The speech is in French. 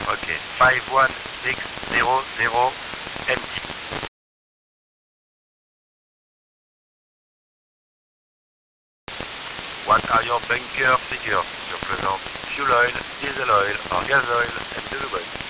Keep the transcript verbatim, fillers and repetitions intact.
Okay, five one six zero zero empty. What are your bunker figures? Je présente fuel oil, diesel oil or gas oil and the lubricant.